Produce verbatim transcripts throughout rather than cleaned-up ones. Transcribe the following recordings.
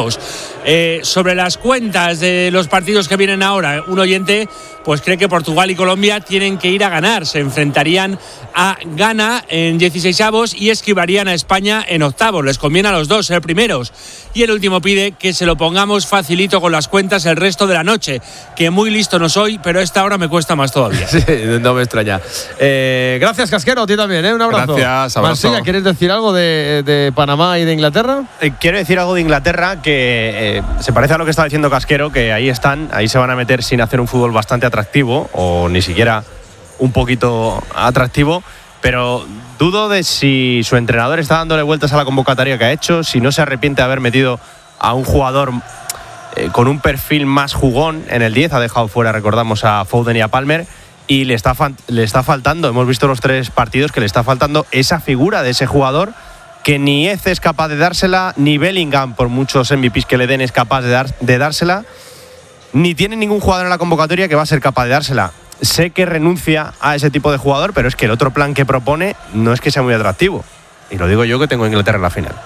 minutos. Eh, sobre las cuentas de los partidos que vienen ahora, un oyente pues cree que Portugal y Colombia tienen que ir a ganar. Se enfrentarían a Ghana en dieciseisavos y esquivarían a España en octavos. Les conviene a los dos ser primeros. Y el último pide que se lo pongamos facilito con las cuentas el resto de la noche, que muy listo no soy, pero a esta hora me cuesta más todavía. Sí, no me extraña. Eh, gracias, Casquero, a ti también, ¿eh? Un abrazo. Gracias, abrazo. Marsella, ¿quieres decir algo de, de Panamá y de Inglaterra? Eh, quiero decir algo de Inglaterra que eh, se parece a lo que estaba diciendo Casquero, que ahí están, ahí se van a meter sin hacer un fútbol bastante atractivo o ni siquiera un poquito atractivo, pero dudo de si su entrenador está dándole vueltas a la convocatoria que ha hecho, si no se arrepiente de haber metido a un jugador eh, con un perfil más jugón en el diez, ha dejado fuera, recordamos, a Foden y a Palmer, y le está, le está faltando, hemos visto los tres partidos que le está faltando esa figura de ese jugador que ni Eze es capaz de dársela, ni Bellingham, por muchos M V Pes que le den, es capaz de, dar, de dársela, ni tiene ningún jugador en la convocatoria que va a ser capaz de dársela. Sé que renuncia a ese tipo de jugador, pero es que el otro plan que propone no es que sea muy atractivo. Y lo digo yo, que tengo a Inglaterra en la final.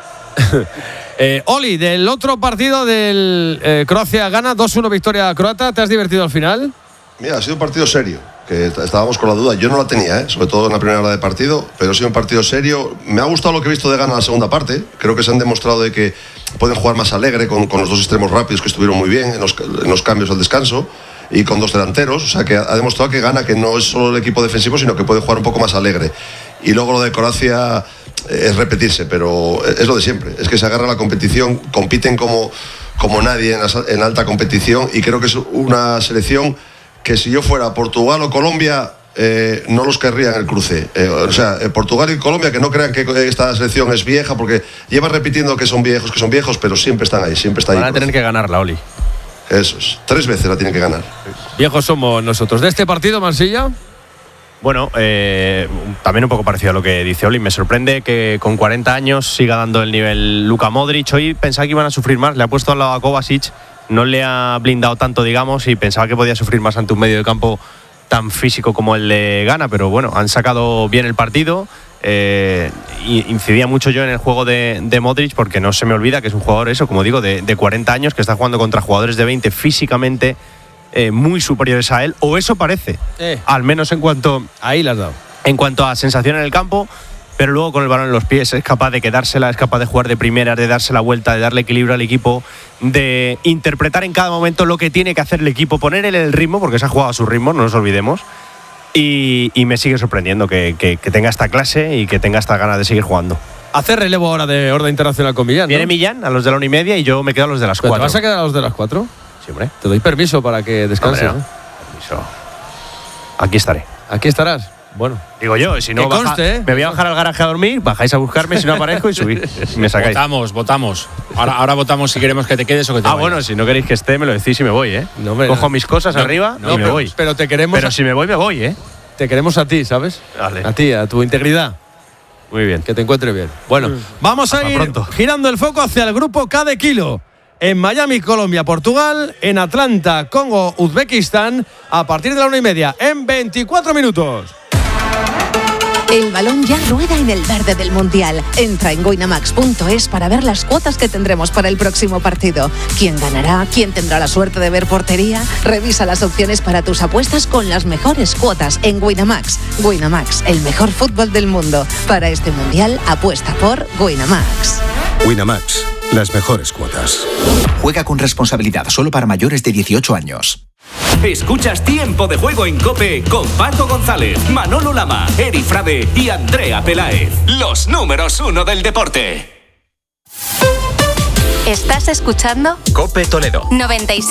eh, Oli, del otro partido del eh, Croacia-Ghana, dos uno victoria croata, ¿te has divertido al final? Mira, ha sido un partido serio, que estábamos con la duda. Yo no la tenía, ¿eh? Sobre todo en la primera hora de partido, pero ha sido un partido serio. Me ha gustado lo que he visto de Ghana en la segunda parte. Creo que se han demostrado de que pueden jugar más alegre con, con los dos extremos rápidos que estuvieron muy bien en los, en los cambios al descanso y con dos delanteros. O sea, que ha demostrado que Ghana, que no es solo el equipo defensivo, sino que puede jugar un poco más alegre. Y luego lo de Croacia es repetirse, pero es lo de siempre. Es que se agarra la competición, compiten como, como nadie en, la, en alta competición, y creo que es una selección que si yo fuera Portugal o Colombia, eh, no los querría en el cruce. Eh, o sea, eh, Portugal y Colombia, que no crean que esta selección es vieja, porque lleva repitiendo que son viejos, que son viejos, pero siempre están ahí, siempre está ahí. Van a tener que ganarla, Oli. Eso es, tres veces la tienen que ganar. Viejos somos nosotros. ¿De este partido, Marsella? Bueno, eh, también un poco parecido a lo que dice Oli. Me sorprende que con cuarenta años siga dando el nivel Luka Modric. Hoy pensaba que iban a sufrir más, le ha puesto al lado a Kovacic, no le ha blindado tanto, digamos, y pensaba que podía sufrir más ante un medio de campo tan físico como el de Ghana, pero bueno, han sacado bien el partido. Eh, incidía mucho yo en el juego de, de Modric, porque no se me olvida que es un jugador, eso, como digo, de, de cuarenta años, que está jugando contra jugadores de veinte físicamente eh, muy superiores a él, o eso parece, eh. al menos en cuanto ahí las has dado. En cuanto a sensación en el campo, pero luego con el balón en los pies es capaz de quedársela, es capaz de jugar de primeras, de darse la vuelta, de darle equilibrio al equipo, de interpretar en cada momento lo que tiene que hacer el equipo, poner él el ritmo, porque se ha jugado a su ritmo, no nos olvidemos. Y, y me sigue sorprendiendo que, que, que tenga esta clase y que tenga esta ganas de seguir jugando. Hace relevo ahora de orden internacional con Millán, ¿no? Viene Millán a los de la una y media y yo me quedo a los de las cuatro. ¿Te vas a quedar a los de las cuatro? Sí, hombre. Te doy permiso para que descanses. Hombre, no. Permiso. Aquí estaré. Aquí estarás. Bueno, digo yo, si no baja, conste, ¿eh? Me voy a bajar al garaje a dormir, bajáis a buscarme si no aparezco y subir. Me sacáis. Votamos, votamos. Ahora, ahora votamos si queremos que te quedes o que te Ah, vayas. bueno, si no queréis que esté, me lo decís y me voy, ¿eh? No, me, Cojo mis cosas no, arriba no, y me pero, voy. Pero te queremos. Pero si me voy, me voy, ¿eh? Te queremos a ti, ¿sabes? Vale. A ti, a tu integridad. Muy bien. Que te encuentre bien. Bueno, mm. vamos a Hasta ir pronto. girando el foco hacia el grupo K de Kilo. En Miami, Colombia, Portugal. En Atlanta, Congo, Uzbekistán. A partir de la una y media, en veinticuatro minutos. El balón ya rueda en el verde del Mundial. Entra en winamax punto es para ver las cuotas que tendremos para el próximo partido. ¿Quién ganará? ¿Quién tendrá la suerte de ver portería? Revisa las opciones para tus apuestas con las mejores cuotas en Winamax. Winamax, el mejor fútbol del mundo. Para este Mundial, apuesta por Winamax. Winamax, las mejores cuotas. Juega con responsabilidad, solo para mayores de dieciocho años. Escuchas Tiempo de Juego en COPE con Paco González, Manolo Lama, Eri Frade y Andrea Peláez. Los números uno del deporte. ¿Estás escuchando? COPE Toledo noventa y siete.